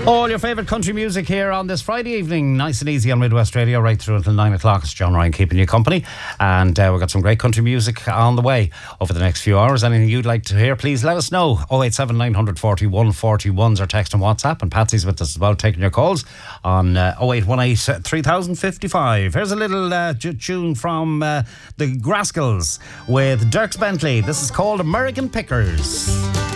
All your favourite country music here on this Friday evening, nice and easy on Midwest Radio, right through until 9 o'clock. It's John Ryan keeping you company, and we've got some great country music on the way over the next few hours. Anything you'd like to hear, please let us know. 087 940 141's our text and WhatsApp, and Patsy's with us as well, taking your calls on 0818 3055. Here's a little tune from the Grascals with Dierks Bentley. This is called American Pickers.